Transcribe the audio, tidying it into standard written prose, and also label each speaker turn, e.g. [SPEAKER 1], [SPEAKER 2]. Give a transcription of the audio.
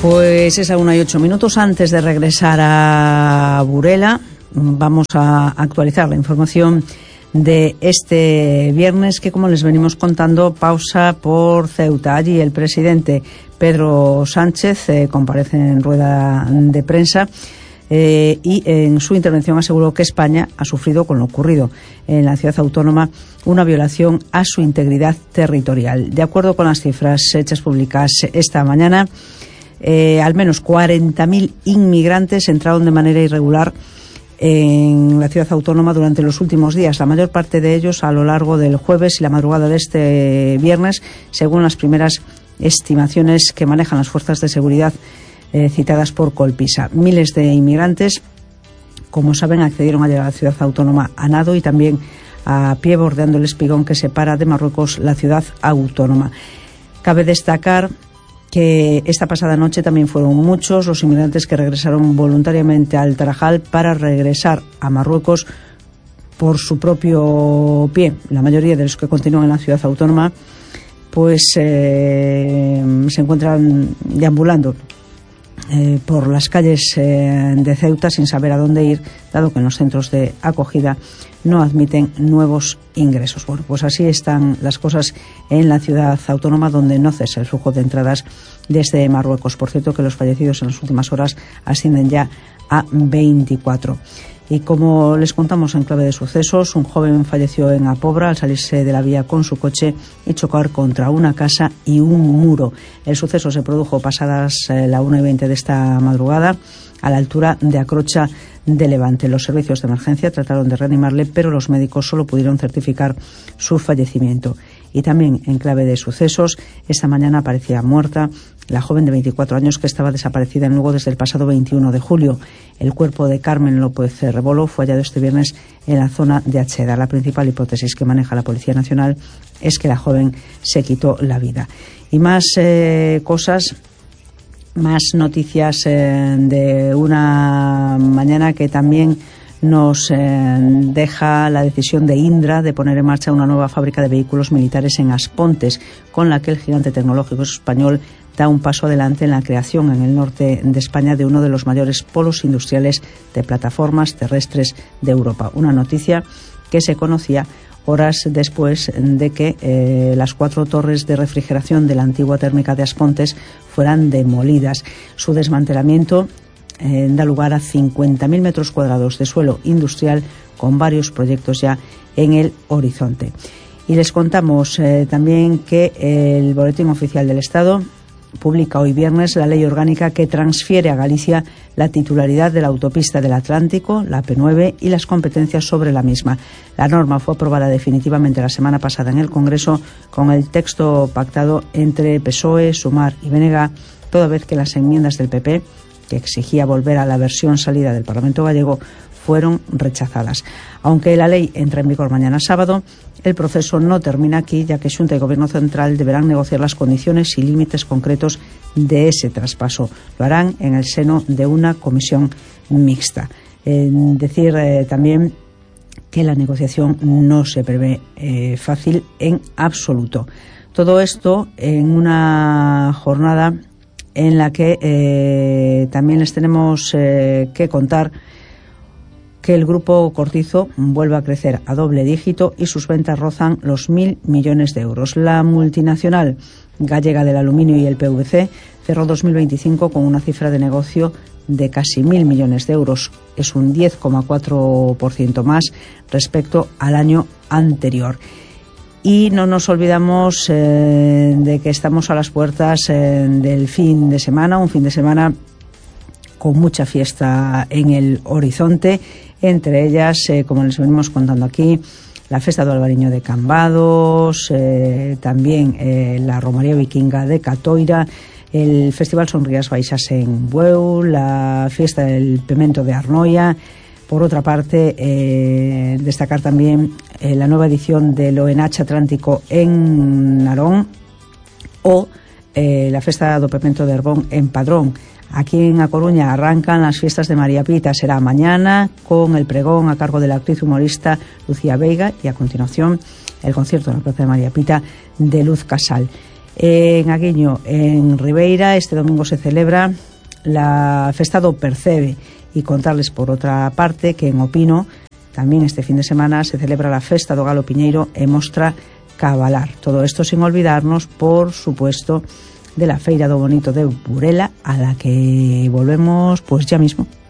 [SPEAKER 1] Pues es a 1:08. Antes de regresar a Burela, vamos a actualizar la información de este viernes, que, como les venimos contando, pausa por Ceuta. Allí el presidente Pedro Sánchez comparece en rueda de prensa y en su intervención aseguró que España ha sufrido, con lo ocurrido en la ciudad autónoma, una violación a su integridad territorial. De acuerdo con las cifras hechas públicas esta mañana, al menos 40.000 inmigrantes entraron de manera irregular en la ciudad autónoma durante los últimos días, la mayor parte de ellos a lo largo del jueves y la madrugada de este viernes, según las primeras estimaciones que manejan las fuerzas de seguridad citadas por Colpisa. Miles de inmigrantes, como saben, accedieron ayer a la ciudad autónoma a nado y también a pie, bordeando el espigón que separa de Marruecos la ciudad autónoma. Cabe destacar que esta pasada noche también fueron muchos los inmigrantes que regresaron voluntariamente al Tarajal para regresar a Marruecos por su propio pie. La mayoría de los que continúan en la ciudad autónoma pues se encuentran deambulando por las calles de Ceuta sin saber a dónde ir, dado que en los centros de acogida no admiten nuevos ingresos. Bueno, pues así están las cosas en la ciudad autónoma, donde no cesa el flujo de entradas desde Marruecos. Por cierto, que los fallecidos en las últimas horas ascienden ya a 24. Y como les contamos en clave de sucesos, un joven falleció en Apobra al salirse de la vía con su coche y chocar contra una casa y un muro. El suceso se produjo pasadas la 1:20 de esta madrugada, a la altura de Acrocha de Levante. Los servicios de emergencia trataron de reanimarle, pero los médicos solo pudieron certificar su fallecimiento. Y también en clave de sucesos, esta mañana aparecía muerta la joven de 24 años que estaba desaparecida en Lugo desde el pasado 21 de julio. El cuerpo de Carmen López Rebolo fue hallado este viernes en la zona de Acheda. La principal hipótesis que maneja la Policía Nacional es que la joven se quitó la vida. Y más cosas, más noticias de una mañana que también nos deja la decisión de Indra de poner en marcha una nueva fábrica de vehículos militares en Aspontes, con la que el gigante tecnológico español da un paso adelante en la creación en el norte de España de uno de los mayores polos industriales de plataformas terrestres de Europa. Una noticia que se conocía horas después de que las 4 torres de refrigeración de la antigua térmica de Aspontes fueran demolidas. Su desmantelamiento da lugar a 50.000 metros cuadrados de suelo industrial, con varios proyectos ya en el horizonte. Y les contamos también que el Boletín Oficial del Estado publica hoy viernes la ley orgánica que transfiere a Galicia la titularidad de la autopista del Atlántico, la P9, y las competencias sobre la misma. La norma fue aprobada definitivamente la semana pasada en el Congreso con el texto pactado entre PSOE, Sumar y BNG, toda vez que las enmiendas del PP, que exigía volver a la versión salida del Parlamento gallego, fueron rechazadas. Aunque la ley entra en vigor mañana sábado, el proceso no termina aquí, ya que Xunta y Gobierno Central deberán negociar las condiciones y límites concretos de ese traspaso. Lo harán en el seno de una comisión mixta. Decir también que la negociación no se prevé fácil en absoluto. Todo esto en una jornada en la que también les tenemos que contar que el grupo Cortizo vuelve a crecer a doble dígito y sus ventas rozan los 1.000 millones de euros. La multinacional gallega del aluminio y el PVC cerró 2025 con una cifra de negocio de casi 1.000 millones de euros. Es un 10,4% más respecto al año anterior. Y no nos olvidamos de que estamos a las puertas del fin de semana, un fin de semana con mucha fiesta en el horizonte, entre ellas, como les venimos contando aquí, la Festa do Albariño de Cambados, también la Romaría Vikinga de Catoira, el Festival Sonrías Baixas en Bueu, la Fiesta del Pimento de Arnoia. Por otra parte, destacar también la nueva edición del ONH Atlántico en Narón o la Festa do Pimento de Herbón en Padrón. Aquí en A Coruña arrancan las fiestas de María Pita. Será mañana con el pregón a cargo de la actriz humorista Lucía Veiga y a continuación el concierto en la Plaza de María Pita de Luz Casal. En Aguiño, en Ribeira, este domingo se celebra la Festa do Percebe, y contarles por otra parte que en Opino también este fin de semana se celebra la Festa do Galo Piñeiro e Mostra Cabalar. Todo esto sin olvidarnos, por supuesto, de la Feira do Bonito de Burela, a la que volvemos pues ya mismo.